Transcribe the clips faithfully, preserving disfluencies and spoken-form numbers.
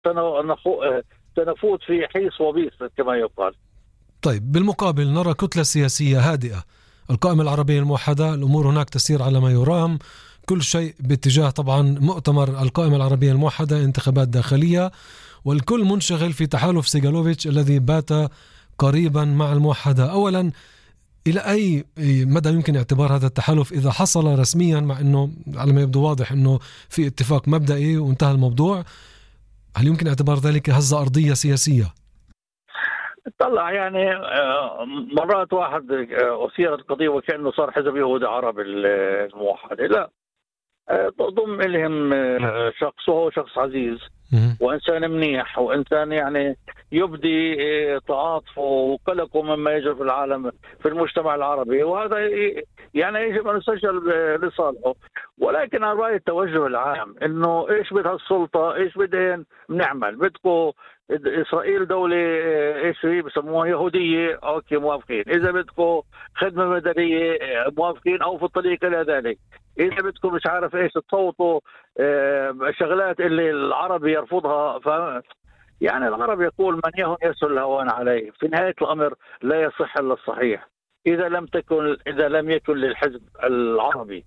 سنفوت في حيص وبيص كما يقال. طيب بالمقابل نرى كتلة سياسية هادئة، القائمة العربية الموحدة، الأمور هناك تسير على ما يرام، كل شيء باتجاه طبعا مؤتمر القائمة العربية الموحدة، انتخابات داخلية، والكل منشغل في تحالف سيغالوفيتش الذي بات قريبا مع الموحدة. أولا، إلى أي مدى يمكن اعتبار هذا التحالف إذا حصل رسميا، مع أنه على ما يبدو واضح أنه في اتفاق مبدئي وانتهى الموضوع، هل يمكن اعتبار ذلك هزة أرضية سياسية؟ طلع يعني مرات واحد أثير القضية وكأنه صار حزب يهودي عربي الموحد. لا، ضم إلهم شخص وهو شخص عزيز وإنسان منيح وإنسان يعني يبدي تعاطفه وقلقه مما يجري في العالم في المجتمع العربي، وهذا يعني يجب أن يسجل لصالحه. ولكن على رأي التوجه العام إنه إيش بدها السلطة، إيش بدهن بنعمل، بدكم إسرائيل دولة إيش هي بسموها يهودية، أوكي موافقين. إذا بدكم خدمة مدنية موافقين أو في الطريق إلى ذلك. إذا بدكم مش عارف إيش تصوتوا شغلات اللي العربي يرفضها. ف يعني العرب يقول من يهن يسهل الهوان عليه. في نهاية الأمر لا يصح إلا الصحيح. إذا لم تكن إذا لم يكن للحزب العربي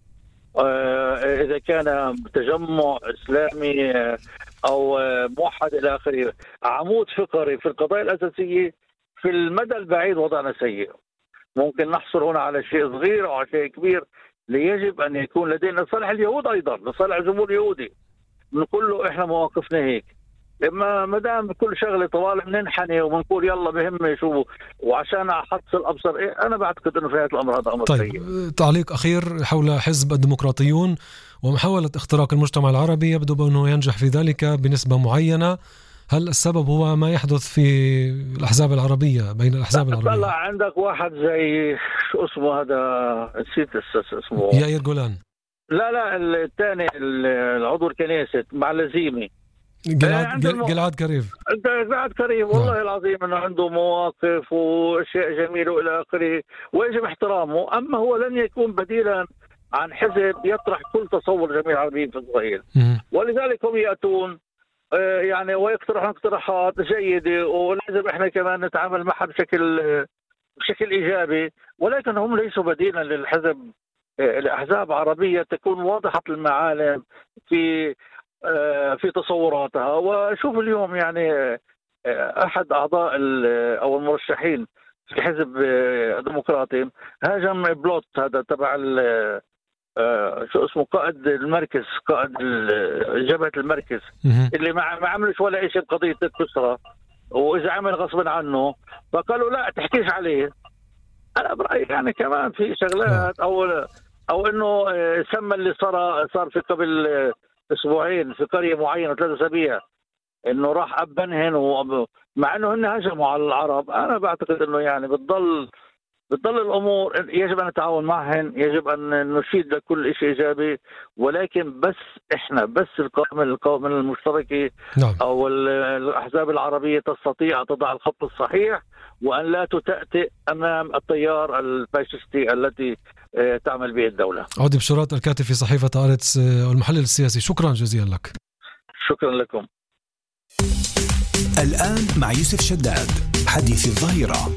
إذا كان تجمع إسلامي أو موحد إلى آخره عمود فقري في القضايا الأساسية، في المدى البعيد وضعنا سيء. ممكن نحصل هنا على شيء صغير أو على شيء كبير. ليجب أن يكون لدينا لصالح اليهود أيضا، لصالح الجمهور اليهودي، نقول له إحنا مواقفنا هيك. لما مدام كل شغله طوال بننحني وبنقول يلا بهم شو وعشان احصل ابصر إيه، انا بعتقد انه في هذا الامر هذا امر طيب سيء. تعليق اخير حول حزب الديمقراطيون ومحاولة اختراق المجتمع العربي، يبدو بانه ينجح في ذلك بنسبة معينة. هل السبب هو ما يحدث في الأحزاب العربية بين الأحزاب العربية؟ طلع عندك واحد زي شو اسمه هذا، نسيت اسمه، يائير جولان. لا لا الثاني العضو الكنيسة مع لزيمي، جلعاد جلعاد كريف. جلعاد كريف والله العظيم انه عنده مواقف واشياء جميله والى اخره ويجب احترامه. اما هو لن يكون بديلا عن حزب يطرح كل تصور جميع العربيين في اسرائيل، ولذلك هم ياتون يعني ويقترحون اقتراحات جيده ولازم احنا كمان نتعامل معها بشكل بشكل ايجابي. ولكن هم ليسوا بديلا للحزب. الاحزاب عربيه تكون واضحه المعالم في في تصوراتها. وشوف اليوم يعني احد اعضاء او المرشحين في حزب ديمقراطي هاجم بلوت هذا تبع شو اسمه قائد المركز، قائد جبهة المركز اللي ما عملش ولا شيء بقضية الكسرة، واذا عمل غصبا عنه فقالوا لا تحكيش عليه. انا برأيي يعني كمان في شغلات او او انه سمى اللي صار صار في قبل اسبوعين في قريه معينه ثلاثة اسابيع انه راح ابنهن مع انه هن هجموا على العرب. انا بعتقد انه يعني بتضل بتضل الامور يجب ان نتعاون معهن، يجب ان نشيد لكل شيء ايجابي، ولكن بس احنا بس القائمه القائمه المشتركه نعم. او الاحزاب العربيه تستطيع ان تضع الخط الصحيح وان لا تتأتئ امام التيار الفاشستي التي تعمل به الدوله. عودي بشارات الكاتب في صحيفه آرتس والمحلل السياسي، شكرا جزيلا لك. شكرا لكم. الآن مع يوسف شداد حديث الظهيرة.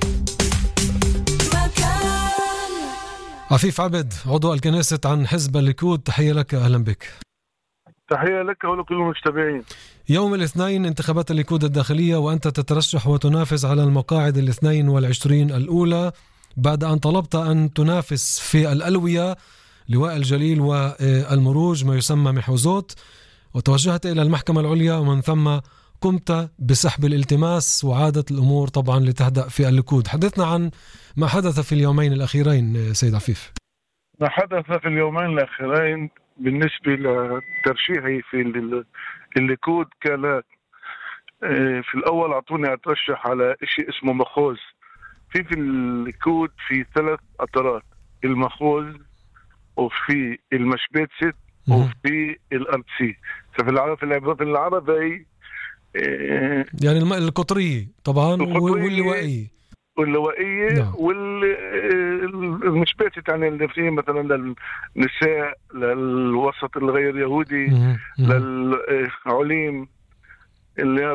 عفيف عبد عضو الكنيسة عن حزب الليكود، تحية لك، أهلا بك. تحية لك ولكل المستمعين. يوم الاثنين انتخابات الليكود الداخلية وأنت تترشح وتنافس على المقاعد الاثنين والعشرين الأولى بعد أن طلبت أن تنافس في الألوية لواء الجليل والمروج ما يسمى محوزوت، وتوجهت إلى المحكمة العليا ومن ثم قمت بسحب الالتماس وعادت الأمور طبعا لتهدأ في الليكود. حدثنا عن ما حدث في اليومين الأخيرين سيد عفيف. ما حدث في اليومين الأخيرين بالنسبة لترشيحي في الليكود كان في الأول أعطوني أترشح على شيء اسمه مخوز. في في الليكود في ثلاث أطرات، المخوز وفي المشبيتست وفي الأرتسي. ففي العرب في العربي يعني القطرية طبعا واللوائية واللوائية نعم. والمشبيتست يعني اللي فيه مثلا للنساء، للوسط الغير يهودي، للعليم، اللي